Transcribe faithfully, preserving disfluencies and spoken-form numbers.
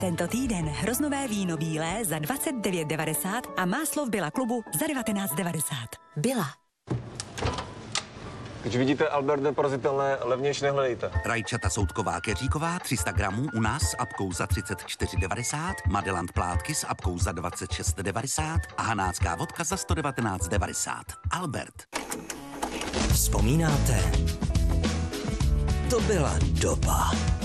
Tento týden hroznové víno bílé za dvacet devět devadesát a máslo v Billa klubu za devatenáct devadesát. Billa. Když vidíte Albert neporazitelné, levnější nehledejte. Rajčata soudková keříková tři sta gramů u nás s apkou za třicet čtyři devadesát, Madelant plátky s apkou za dvacet šest devadesát a hanácká vodka za sto devatenáct devadesát. Albert. Vzpomínáte? To byla doba.